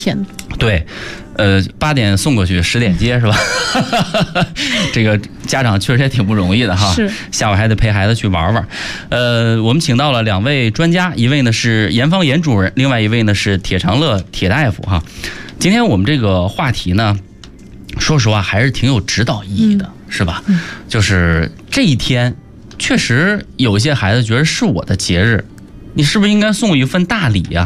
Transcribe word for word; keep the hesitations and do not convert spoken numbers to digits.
天， 对，呃，八点送过去，十点接是吧？这个家长确实也挺不容易的哈， 是下午还得陪孩子去玩玩。呃，我们请到了两位专家，一位呢是严方严主任，另外一位呢是铁长乐铁大夫哈。今天我们这个话题呢，说实话还是挺有指导意义的，嗯、是吧？嗯、就是这一天，确实有些孩子觉得是我的节日，你是不是应该送我一份大礼呀、啊？